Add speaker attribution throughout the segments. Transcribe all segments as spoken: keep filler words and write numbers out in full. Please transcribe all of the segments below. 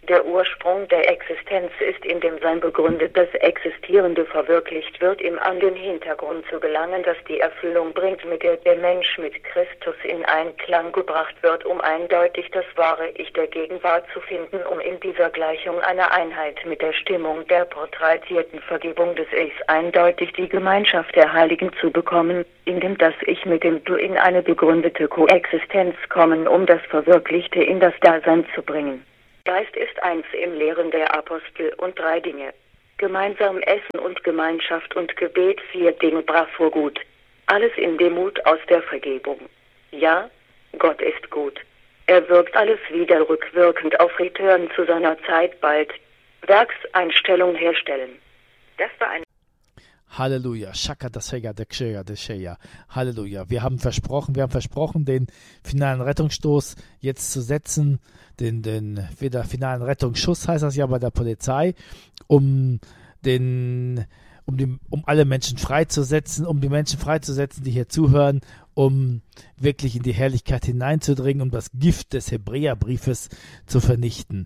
Speaker 1: Der Ursprung der Existenz ist in dem Sein begründet, das Existierende verwirklicht wird, ihm an den Hintergrund zu gelangen, das die Erfüllung bringt, mit der der Mensch mit Christus in Einklang gebracht wird, um eindeutig das wahre Ich der Gegenwart zu finden, um in dieser Gleichung eine Einheit mit der Stimmung der porträtierten Vergebung des Ichs eindeutig die Gemeinschaft der Heiligen zu bekommen, indem das Ich mit dem Du in eine begründete Koexistenz kommen, um das Verwirklichte in das Dasein zu bringen. Geist ist eins im Lehren der Apostel und drei Dinge. Gemeinsam Essen und Gemeinschaft und Gebet, vier Dinge bravo gut. Alles in Demut aus der Vergebung. Ja, Gott ist gut. Er wirkt alles wieder rückwirkend auf Return zu seiner Zeit bald. Werkseinstellung herstellen. Das war ein
Speaker 2: Halleluja. Shaka Dasheya Dekshaya Desheya. Halleluja. Wir haben versprochen, wir haben versprochen, den finalen Rettungsstoß jetzt zu setzen, den, den wieder finalen Rettungsschuss heißt das ja bei der Polizei, um den, um die, um alle Menschen freizusetzen, um die Menschen freizusetzen, die hier zuhören, um wirklich in die Herrlichkeit hineinzudringen, um das Gift des Hebräerbriefes zu vernichten.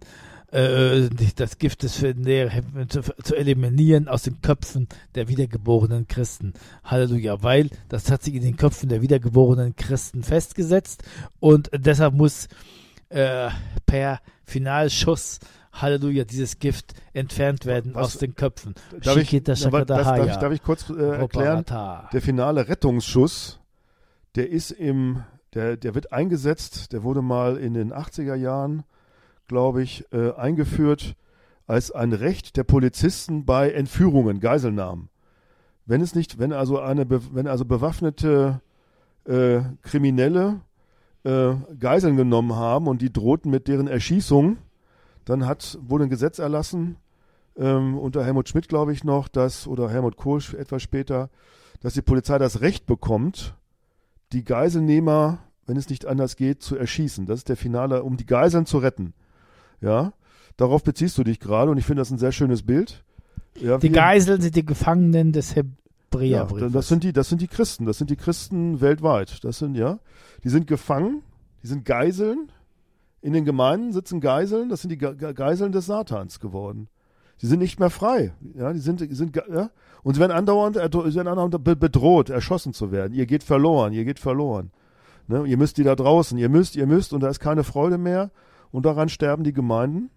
Speaker 2: Das Gift des zu, zu eliminieren aus den Köpfen der wiedergeborenen Christen. Halleluja, weil das hat sich in den Köpfen der wiedergeborenen Christen festgesetzt und deshalb muss äh, per Finalschuss, Halleluja, dieses Gift entfernt werden Was, aus den Köpfen.
Speaker 3: Darf ich, das, darf, darf, ich, darf ich kurz äh, erklären? Der finale Rettungsschuss, der ist im, der, der wird eingesetzt, der wurde mal in den achtziger Jahren glaube ich, äh, eingeführt als ein Recht der Polizisten bei Entführungen, Geiselnahmen. Wenn es nicht, wenn also eine, be, wenn also bewaffnete äh, Kriminelle äh, Geiseln genommen haben und die drohten mit deren Erschießung, dann hat, wurde ein Gesetz erlassen, ähm, unter Helmut Schmidt, glaube ich noch, dass, oder Helmut Kohl etwas später, dass die Polizei das Recht bekommt, die Geiselnehmer, wenn es nicht anders geht, zu erschießen. Das ist der Finale, um die Geiseln zu retten. Ja, darauf beziehst du dich gerade und ich finde das ein sehr schönes Bild. Ja,
Speaker 2: die Geiseln sind die Gefangenen des Hebräerbriefes.
Speaker 3: Ja, das sind die, das sind die Christen, das sind die Christen weltweit. Das sind, ja, die sind gefangen, die sind Geiseln. In den Gemeinden sitzen Geiseln, das sind die Ge- Geiseln des Satans geworden. Sie sind nicht mehr frei. Ja, die sind, sind, ja, und sie werden andauernd, sie werden andauernd bedroht, erschossen zu werden. Ihr geht verloren, ihr geht verloren. Ne? Ihr müsst die da draußen, ihr müsst, ihr müsst, und da ist keine Freude mehr. Und daran sterben die Gemeinden.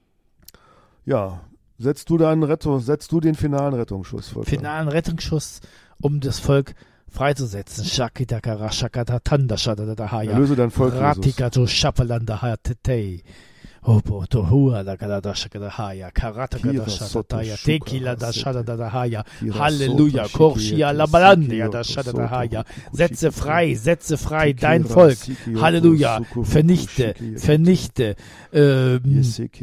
Speaker 3: Ja, setzt du deinen Rettung, setzt du den finalen Rettungsschuss vor.
Speaker 2: Finalen Rettungsschuss, um das Volk freizusetzen. Shakitakara Shakatatanda Shadadahaya.
Speaker 3: Erlöse dein Volk,
Speaker 2: Ratikato Shapalanda Hatetei. Hopo tohua la galada shakadahaya karata gada shadataya tequila da shadadahaya. Halleluja, Korshia la balandia da shadadahaya. Setze frei, setze frei dein Volk. Halleluja, vernichte, vernichte ähm,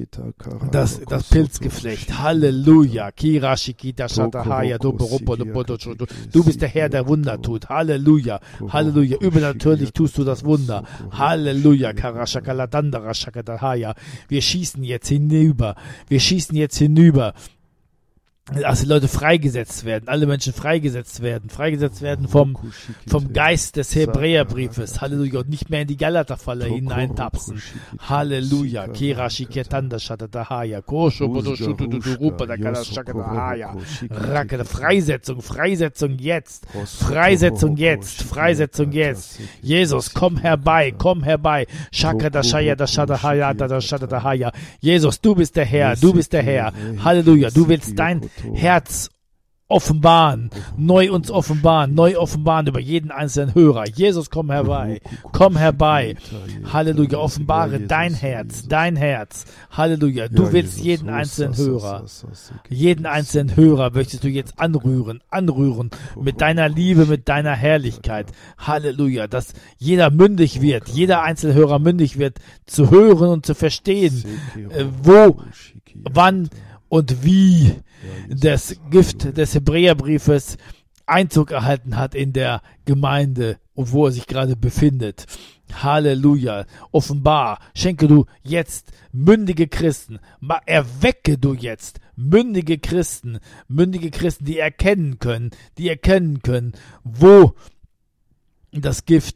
Speaker 2: das, das Pilzgeflecht. Halleluja, Kirashikita shadahaya. Du bist der Herr, der Wunder tut. Halleluja, Halleluja. Übernatürlich tust du das Wunder. Halleluja, Karashakaladandara shakadahaya. Wir schießen jetzt hinüber. Wir schießen jetzt hinüber. Dass die Leute freigesetzt werden, alle Menschen freigesetzt werden, freigesetzt werden vom, vom Geist des Hebräerbriefes, Halleluja, und nicht mehr in die Galaterfalle hineintapsen, Halleluja, Kirashi Ketanda Shadadahaya, Kosho Bodo Shutudurupa da Kalashakadahaya, Rakada, Freisetzung, Freisetzung jetzt, Freisetzung jetzt, Freisetzung jetzt, Jesus, komm herbei, komm herbei, Shakadashaya da Shadahaya da Shadadahaya, Jesus, du bist der Herr, du bist der Herr, Halleluja, du willst dein Herz offenbaren, neu uns offenbaren, neu offenbaren über jeden einzelnen Hörer. Jesus, komm herbei, komm herbei. Halleluja, offenbare dein Herz, dein Herz. Halleluja, du willst jeden einzelnen Hörer, jeden einzelnen Hörer möchtest du jetzt anrühren, anrühren mit deiner Liebe, mit deiner Herrlichkeit. Halleluja, dass jeder mündig wird, jeder einzelne Hörer mündig wird, zu hören und zu verstehen, äh, wo, wann und wie das Gift des Hebräerbriefes Einzug erhalten hat in der Gemeinde und wo er sich gerade befindet. Halleluja. Offenbar schenke du jetzt mündige Christen. Erwecke du jetzt mündige Christen. Mündige Christen, die erkennen können, die erkennen können, wo das Gift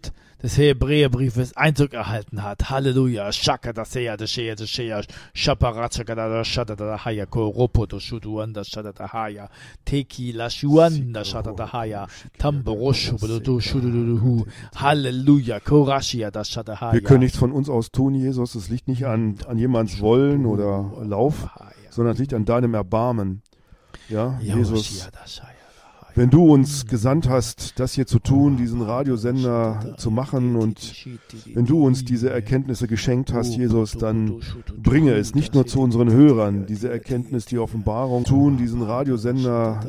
Speaker 2: des Hebräerbriefes Einzug erhalten hat. Halleluja. Shaka da seya da sheya da sheya shaparachaka da shada da haya koropo do shuduanda shada da haya teki la shuanda shada da haya tamboroshu do shuduhu. Halleluja. Korashia da shada haya.
Speaker 3: Wir können nichts von uns aus tun, Jesus. Es liegt nicht an, an jemands Wollen oder Lauf, sondern es liegt an deinem Erbarmen. Ja, Jesus. Wenn du uns gesandt hast, das hier zu tun, diesen Radiosender zu machen und wenn du uns diese Erkenntnisse geschenkt hast, Jesus, dann bringe es nicht nur zu unseren Hörern, diese Erkenntnis, die Offenbarung, tun, diesen Radiosender